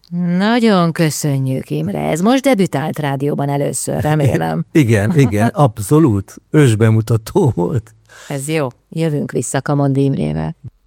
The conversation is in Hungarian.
Nagyon köszönjük, Imre. Ez most debütált rádióban először, remélem. Igen, abszolút. Ősbemutató volt. Ez jó. Jövünk vissza Kamondi Imrével.